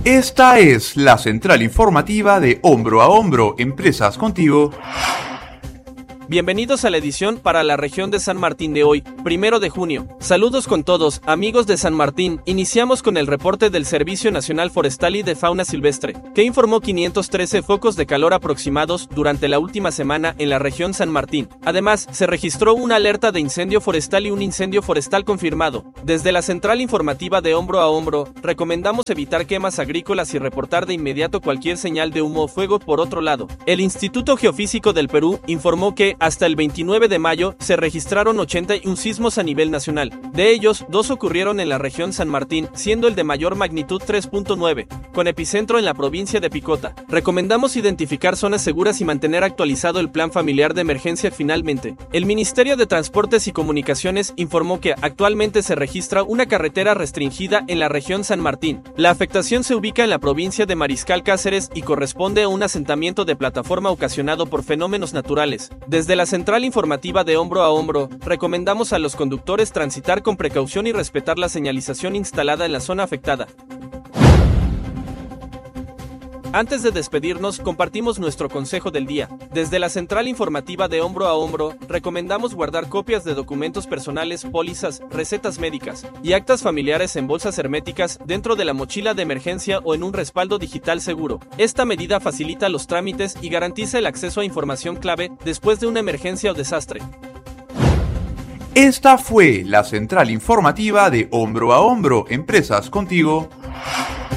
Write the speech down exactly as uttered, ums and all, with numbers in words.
Esta es la central informativa de Hombro a Hombro, Empresas Contigo. Bienvenidos a la edición para la región de San Martín de hoy, primero de junio. Saludos con todos, amigos de San Martín. Iniciamos con el reporte del Servicio Nacional Forestal y de Fauna Silvestre, que informó quinientos trece focos de calor aproximados durante la última semana en la región San Martín. Además, se registró una alerta de incendio forestal y un incendio forestal confirmado. Desde la central informativa de Hombro a Hombro, recomendamos evitar quemas agrícolas y reportar de inmediato cualquier señal de humo o fuego. Por otro lado, el Instituto Geofísico del Perú informó que hasta el veintinueve de mayo se registraron ochenta y uno sismos a nivel nacional. De ellos, dos ocurrieron en la región San Martín, siendo el de mayor magnitud tres punto nueve, con epicentro en la provincia de Picota. Recomendamos identificar zonas seguras y mantener actualizado el plan familiar de emergencia. Finalmente, el Ministerio de Transportes y Comunicaciones informó que actualmente se registra una carretera restringida en la región San Martín. La afectación se ubica en la provincia de Mariscal Cáceres y corresponde a un asentamiento de plataforma ocasionado por fenómenos naturales. Desde la central informativa de Hombro a Hombro, recomendamos a los conductores transitar con precaución y respetar la señalización instalada en la zona afectada. Antes de despedirnos, compartimos nuestro consejo del día. Desde la central informativa de Hombro a Hombro, recomendamos guardar copias de documentos personales, pólizas, recetas médicas y actas familiares en bolsas herméticas dentro de la mochila de emergencia o en un respaldo digital seguro. Esta medida facilita los trámites y garantiza el acceso a información clave después de una emergencia o desastre. Esta fue la central informativa de Hombro a Hombro, Empresas Contigo.